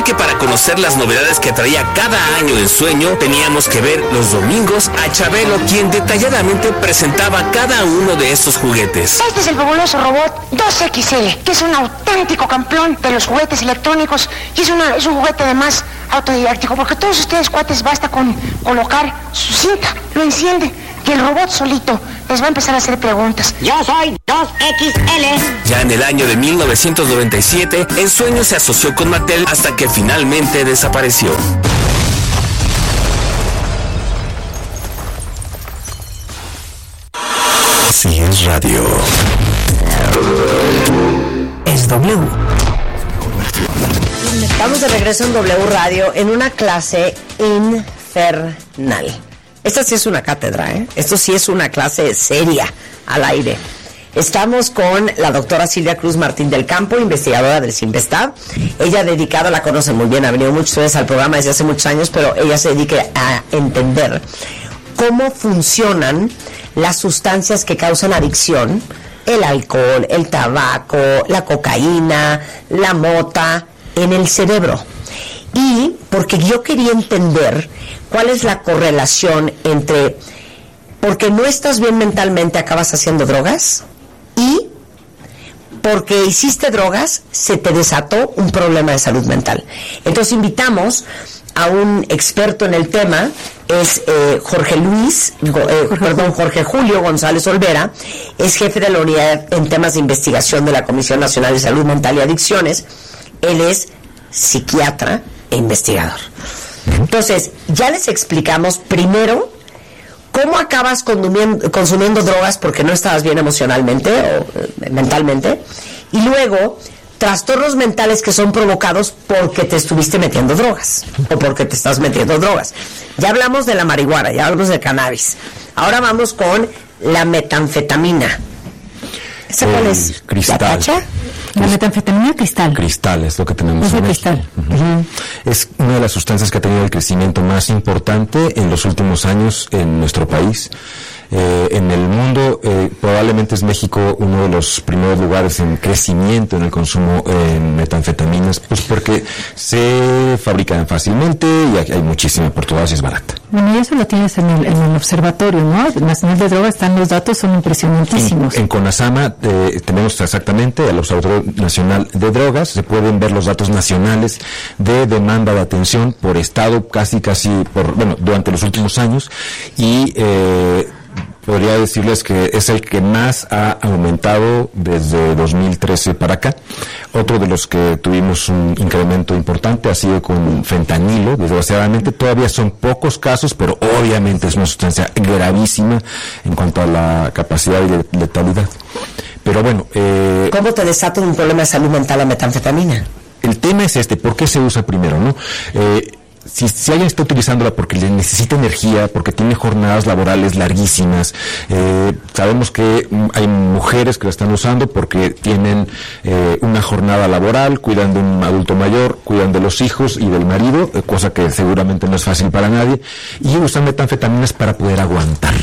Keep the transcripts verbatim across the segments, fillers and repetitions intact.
Total que para conocer las novedades que traía cada año en Sueño, teníamos que ver los domingos a Chabelo, quien detalladamente presentaba cada uno de estos juguetes. Este es el fabuloso robot dos equis ele, que es un auténtico campeón de los juguetes electrónicos y es, una, es un juguete además autodidáctico, porque todos ustedes, cuates, basta con colocar su cinta, lo enciende y el robot solito les va a empezar a hacer preguntas. Yo soy dos equis ele. Ya en el año de mil novecientos noventa y siete, En Sueño se asoció con Mattel hasta que finalmente desapareció. Si es radio, es W. Estamos de regreso en W Radio en una clase infernal. Esta sí es una cátedra, ¿eh? Esto sí es una clase seria al aire. Estamos con la doctora Silvia Cruz Martín del Campo, investigadora del CIMBESTAB. Ella dedicada, la conocen muy bien, ha venido muchas veces al programa desde hace muchos años, pero ella se dedica a entender cómo funcionan las sustancias que causan adicción, el alcohol, el tabaco, la cocaína, la mota, en el cerebro. Y porque yo quería entender cuál es la correlación entre porque no estás bien mentalmente acabas haciendo drogas y porque hiciste drogas se te desató un problema de salud mental. Entonces invitamos a un experto en el tema, es eh, Jorge Luis, eh, perdón, Jorge Julio González Olvera, es jefe de la unidad en temas de investigación de la Comisión Nacional de Salud Mental y Adicciones. Él es psiquiatra e investigador. Entonces, ya les explicamos primero cómo acabas consumiendo, consumiendo drogas porque no estabas bien emocionalmente o eh, mentalmente, y luego trastornos mentales que son provocados porque te estuviste metiendo drogas o porque te estás metiendo drogas. Ya hablamos de la marihuana, ya hablamos del cannabis. Ahora vamos con la metanfetamina. ¿Esa cuál es? Cristal. ¿La tacha? La metanfetamina cristal. Cristal es lo que tenemos. Es en cristal. Uh-huh. Uh-huh. Es una de las sustancias que ha tenido el crecimiento más importante en los últimos años en nuestro país. Eh, en el mundo, eh, probablemente es México uno de los primeros lugares en crecimiento en el consumo de metanfetaminas, pues porque se fabrican fácilmente y hay, hay muchísima por todas y es barata. Bueno, y eso lo tienes en el, en el observatorio, ¿no? El Nacional de Drogas, están los datos, son impresionantísimos. En, en CONASAMA eh, tenemos exactamente el Observatorio Nacional de Drogas, se pueden ver los datos nacionales de demanda de atención por estado, casi, casi, por bueno, durante los últimos años, y eh, podría decirles que es el que más ha aumentado desde dos mil trece para acá. Otro de los que tuvimos un incremento importante ha sido con fentanilo. Desgraciadamente todavía son pocos casos, pero obviamente es una sustancia gravísima en cuanto a la capacidad de letalidad. Pero bueno... Eh, ¿Cómo te desata un problema de salud mental la metanfetamina? El tema es este, ¿por qué se usa primero, no? Eh, Si, si alguien está utilizándola porque le necesita energía, porque tiene jornadas laborales larguísimas, eh, sabemos que hay mujeres que la están usando porque tienen eh, una jornada laboral, cuidan de un adulto mayor, cuidan de los hijos y del marido, eh, cosa que seguramente no es fácil para nadie, y usan metanfetaminas para poder aguantar.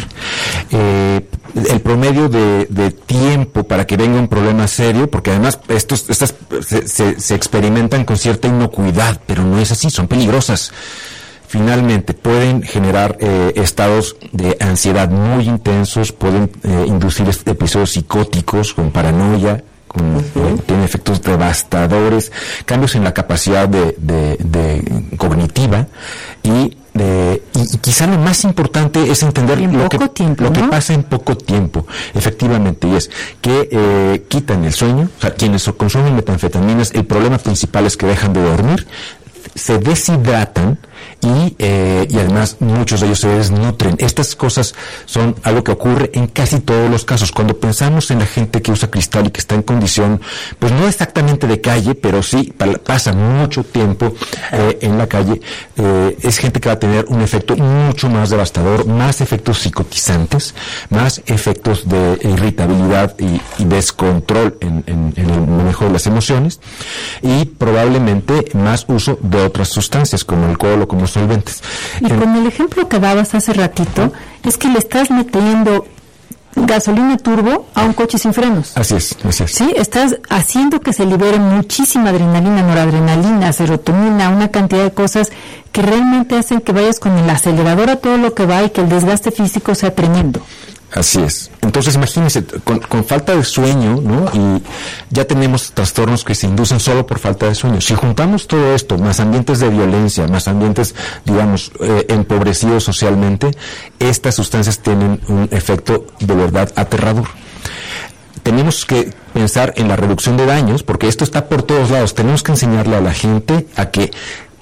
Eh, el promedio de, de tiempo para que venga un problema serio, porque además estos, estas se, se, se experimentan con cierta inocuidad, pero no es así, son peligrosas. Finalmente pueden generar eh, estados de ansiedad muy intensos, pueden eh, inducir episodios psicóticos con paranoia, con, uh-huh. eh, tienen efectos devastadores, cambios en la capacidad de, de, de cognitiva y De, y, y quizá lo más importante es entender lo que, tiempo, lo ¿no? que pasa en poco tiempo, efectivamente, y es que eh, quitan el sueño. O sea, quienes consumen metanfetaminas, el problema principal es que dejan de dormir, se deshidratan y, eh, y además muchos de ellos se desnutren. Estas cosas son algo que ocurre en casi todos los casos. Cuando pensamos en la gente que usa cristal y que está en condición, pues no exactamente de calle, pero sí pa- pasa mucho tiempo eh, en la calle, eh, es gente que va a tener un efecto mucho más devastador, más efectos psicotizantes, más efectos de irritabilidad y, y descontrol en, en, en el manejo de las emociones, y probablemente más uso de otras sustancias como alcohol o como solventes. Y eh, con el ejemplo que dabas hace ratito, es que le estás metiendo gasolina turbo a un coche sin frenos. Así es, así es. Sí, estás haciendo que se libere muchísima adrenalina, noradrenalina, serotonina, una cantidad de cosas que realmente hacen que vayas con el acelerador a todo lo que va y que el desgaste físico sea tremendo. Así es. Entonces, imagínense, con, con falta de sueño, ¿no? Y ya tenemos trastornos que se inducen solo por falta de sueño. Si juntamos todo esto, más ambientes de violencia, más ambientes, digamos, eh, empobrecidos socialmente, estas sustancias tienen un efecto de verdad aterrador. Tenemos que pensar en la reducción de daños, porque esto está por todos lados. Tenemos que enseñarle a la gente a que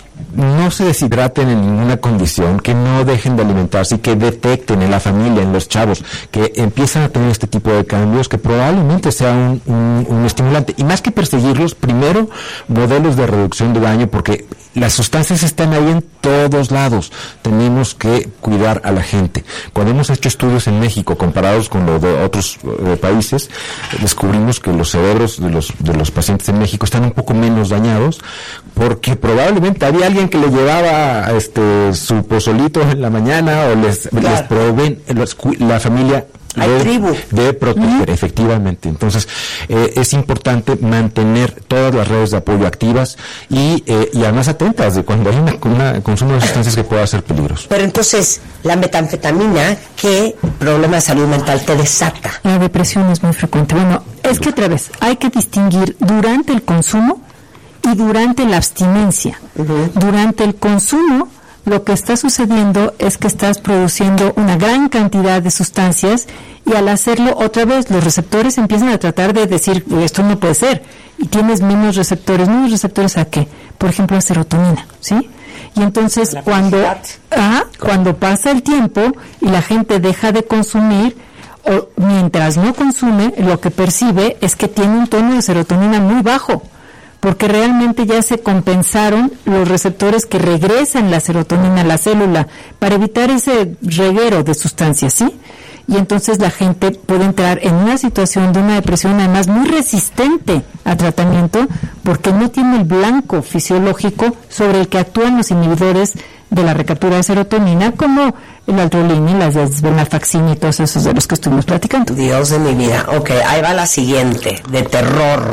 no se deshidraten en ninguna condición, que no dejen de alimentarse y que detecten en la familia, en los chavos, que empiezan a tener este tipo de cambios, que probablemente sea un, un, un estimulante. Y más que perseguirlos, primero, modelos de reducción de daño, porque las sustancias están ahí en todos lados. Tenemos que cuidar a la gente. Cuando hemos hecho estudios en México comparados con los de otros eh, países, descubrimos que los cerebros de los, de los pacientes en México están un poco menos dañados, porque probablemente había alguien que le llevaba este su pozolito en la mañana o les, claro. les proveen, los, la familia Hay tribu. de proteger, uh-huh. efectivamente. Entonces, eh, es importante mantener todas las redes de apoyo activas y, eh, y además atentas de cuando hay una, una consumo de sustancias que pueda ser peligroso. Pero entonces, la metanfetamina, ¿qué problema de salud mental te desata? La depresión es muy frecuente. Bueno, es que otra vez, hay que distinguir durante el consumo y durante la abstinencia. Uh-huh. Durante el consumo, lo que está sucediendo es que estás produciendo una gran cantidad de sustancias y al hacerlo otra vez los receptores empiezan a tratar de decir esto no puede ser y tienes menos receptores. ¿Menos receptores a qué? Por ejemplo, a serotonina, ¿sí? Y entonces cuando ah, cuando pasa el tiempo y la gente deja de consumir o mientras no consume, lo que percibe es que tiene un tono de serotonina muy bajo, porque realmente ya se compensaron los receptores que regresan la serotonina a la célula para evitar ese reguero de sustancias, ¿sí? Y entonces la gente puede entrar en una situación de una depresión además muy resistente a tratamiento porque no tiene el blanco fisiológico sobre el que actúan los inhibidores de la recaptura de serotonina como el altrolina y la desvenlafaxina y todos esos de los que estuvimos platicando. Dios de mi vida. Ok, ahí va la siguiente, de terror.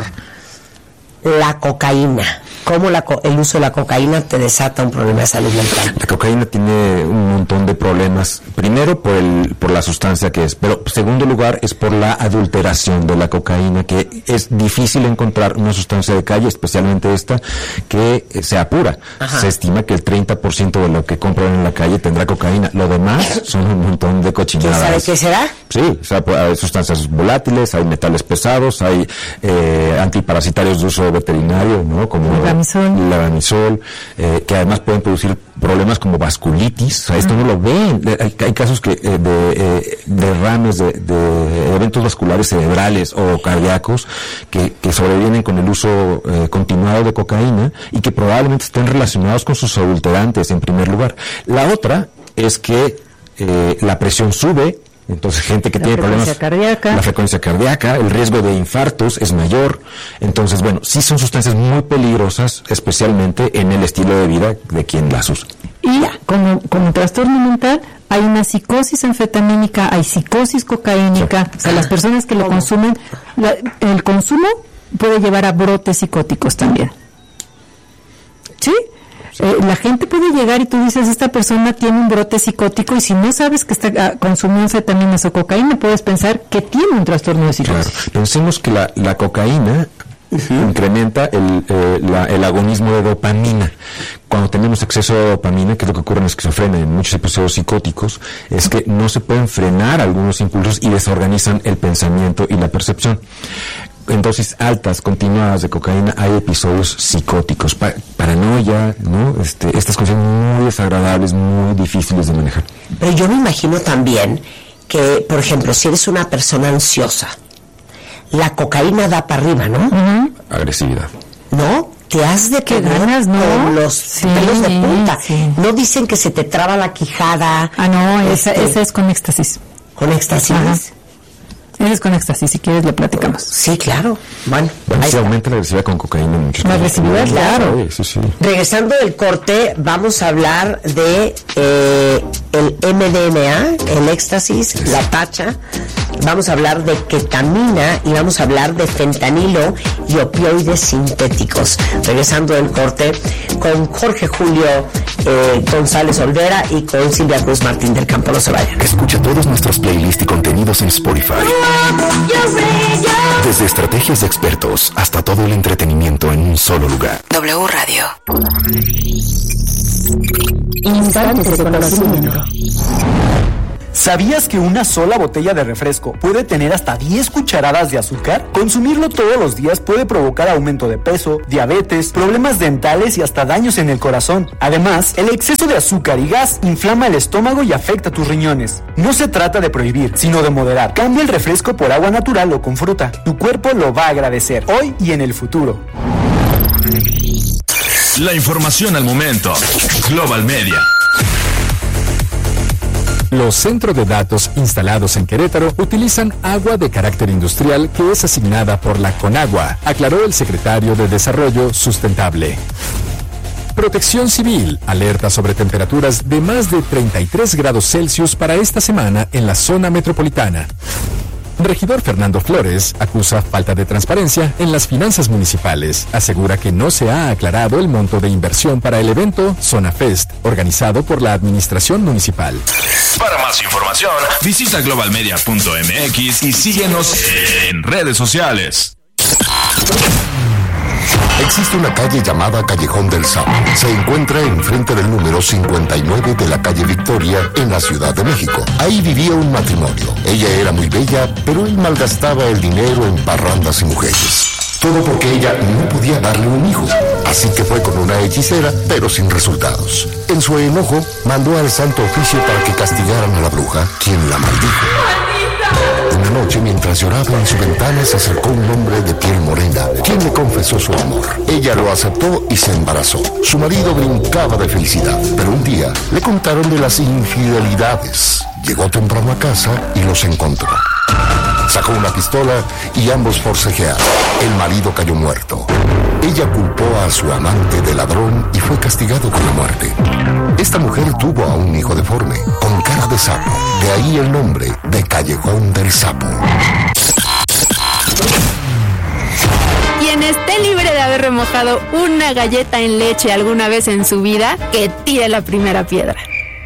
La cocaína. ¿Cómo la co- el uso de la cocaína te desata un problema de salud mental? La cocaína tiene un montón de problemas. Primero, por el por la sustancia que es. Pero, segundo lugar, es por la adulteración de la cocaína, que es difícil encontrar una sustancia de calle, especialmente esta, que sea pura. Ajá. Se estima que el treinta por ciento de lo que compran en la calle tendrá cocaína. Lo demás son un montón de cochinadas. ¿Quién sabe qué será? Sí, o sea, hay sustancias volátiles, hay metales pesados, hay eh, antiparasitarios de uso veterinario, ¿no? Como Levamisol, Levamisol eh, que además pueden producir problemas como vasculitis. O sea, esto no lo ven. Hay, hay casos que eh, de eh, derrames de, de eventos vasculares cerebrales o cardíacos que, que sobrevienen con el uso eh, continuado de cocaína y que probablemente estén relacionados con sus adulterantes en primer lugar. La otra es que eh, la presión sube. Entonces, gente que la tiene problemas, cardíaca. la frecuencia cardíaca, el riesgo de infartos es mayor. Entonces, bueno, sí son sustancias muy peligrosas, especialmente en el estilo de vida de quien las usa. Y como, como trastorno mental, hay una psicosis anfetamínica, hay psicosis cocaínica. Sí. O sea, las personas que lo ¿Cómo? consumen, la, el consumo puede llevar a brotes psicóticos también. ¿Sí? Eh, la gente puede llegar y tú dices, esta persona tiene un brote psicótico y si no sabes que está uh, consumiendo anfetaminas o cocaína, puedes pensar que tiene un trastorno de psicosis. Claro. Pensemos que la, la cocaína uh-huh. incrementa el, eh, la, el agonismo de dopamina. Cuando tenemos exceso de dopamina, que es lo que ocurre en esquizofrenia, en muchos episodios psicóticos, es que no se pueden frenar algunos impulsos y desorganizan el pensamiento y la percepción. En dosis altas, continuadas de cocaína, hay episodios psicóticos, pa- paranoia, ¿no? Este, estas cosas muy desagradables, muy difíciles de manejar. Pero yo me imagino también que, por ejemplo, si eres una persona ansiosa, la cocaína da para arriba, ¿no? Uh-huh. Agresividad. ¿No? Te has de ¿Qué poner ganas, no? con los Sí, pelos de punta. sí. No dicen que se te traba la quijada. Ah, no, esa, este, esa es con éxtasis. ¿Con éxtasis? Ajá. Ese es con éxtasis, si quieres lo platicamos. Sí, claro. Bueno, Bueno, ahí se está. aumenta la agresividad con cocaína mucho. La agresividad, claro. Sí, sí, sí. Regresando del corte, vamos a hablar de eh, el M D M A, el éxtasis, la tacha. Vamos a hablar de ketamina y vamos a hablar de fentanilo y opioides sintéticos. Regresando del corte con Jorge Julio eh, González Olvera y con Silvia Cruz Martín del Campo. No se vayan. Escucha todos nuestros playlists y contenidos en Spotify. Desde estrategias de expertos hasta todo el entretenimiento en un solo lugar. W Radio. Instantes de conocimiento. ¿Sabías que una sola botella de refresco puede tener hasta diez cucharadas de azúcar? Consumirlo todos los días puede provocar aumento de peso, diabetes, problemas dentales y hasta daños en el corazón. Además, el exceso de azúcar y gas inflama el estómago y afecta tus riñones. No se trata de prohibir, sino de moderar. Cambia el refresco por agua natural o con fruta. Tu cuerpo lo va a agradecer, hoy y en el futuro. La información al momento. Global Media. Los centros de datos instalados en Querétaro utilizan agua de carácter industrial que es asignada por la Conagua, aclaró el secretario de Desarrollo Sustentable. Protección Civil alerta sobre temperaturas de más de treinta y tres grados Celsius para esta semana en la zona metropolitana. Regidor Fernando Flores acusa falta de transparencia en las finanzas municipales. Asegura que no se ha aclarado el monto de inversión para el evento Zona Fest, organizado por la administración municipal. Para más información, visita global media punto m x y síguenos en redes sociales. Existe una calle llamada Callejón del Sapo. Se encuentra enfrente del número cincuenta y nueve de la calle Victoria, en la Ciudad de México. Ahí vivía un matrimonio. Ella era muy bella, pero él malgastaba el dinero en parrandas y mujeres. Todo porque ella no podía darle un hijo. Así que fue con una hechicera, pero sin resultados. En su enojo, mandó al Santo Oficio para que castigaran a la bruja, quien la maldijo. Una noche, mientras lloraba en su ventana, se acercó un hombre de piel morena, quien le confesó su amor. Ella lo aceptó y se embarazó. Su marido brincaba de felicidad, pero un día le contaron de las infidelidades. Llegó temprano a casa y los encontró. Sacó una pistola y ambos forcejearon. El marido cayó muerto. Ella culpó a su amante de ladrón y fue castigado con la muerte. Esta mujer tuvo a un hijo deforme, con cara de sapo. De ahí el nombre de Callejón del Sapo. Quien esté libre de haber remojado una galleta en leche alguna vez en su vida, que tire la primera piedra.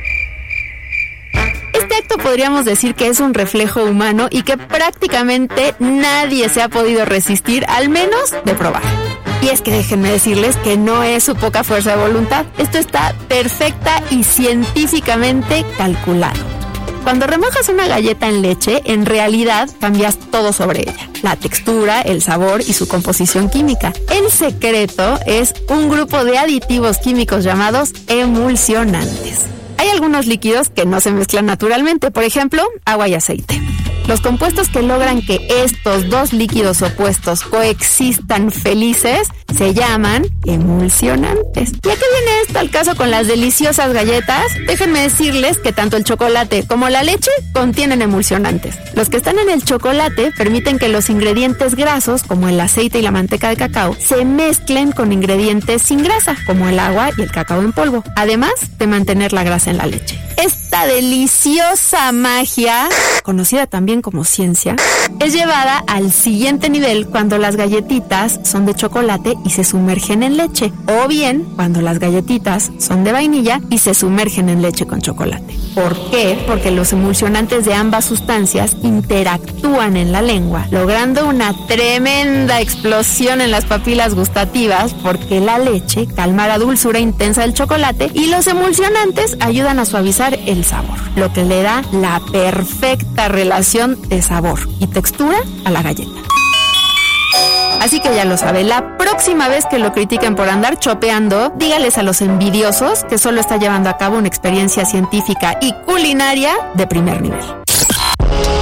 Este acto podríamos decir que es un reflejo humano y que prácticamente nadie se ha podido resistir, al menos de probar. Y es que déjenme decirles que no es su poca fuerza de voluntad. Esto está perfecta y científicamente calculado. Cuando remojas una galleta en leche, en realidad cambias todo sobre ella. La textura, el sabor y su composición química. El secreto es un grupo de aditivos químicos llamados emulsionantes. Hay algunos líquidos que no se mezclan naturalmente, por ejemplo, agua y aceite. Los compuestos que logran que estos dos líquidos opuestos coexistan felices se llaman emulsionantes. ¿Y a qué viene esto al caso con las deliciosas galletas? Déjenme decirles que tanto el chocolate como la leche contienen emulsionantes. Los que están en el chocolate permiten que los ingredientes grasos, como el aceite y la manteca de cacao, se mezclen con ingredientes sin grasa, como el agua y el cacao en polvo, además de mantener la grasa en la leche. Esta deliciosa magia, conocida también como ciencia, es llevada al siguiente nivel cuando las galletitas son de chocolate y se sumergen en leche, o bien cuando las galletitas son de vainilla y se sumergen en leche con chocolate. ¿Por qué? Porque los emulsionantes de ambas sustancias interactúan en la lengua, logrando una tremenda explosión en las papilas gustativas, porque la leche calma la dulzura intensa del chocolate y los emulsionantes ayudan a suavizar el sabor, lo que le da la perfecta relación de sabor y textura a la galleta. Así que ya lo sabe, la próxima vez que lo critiquen por andar chopeando, dígales a los envidiosos que solo está llevando a cabo una experiencia científica y culinaria de primer nivel.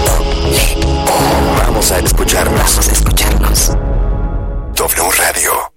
Vamos a escucharnos. Vamos a escucharnos. W Radio.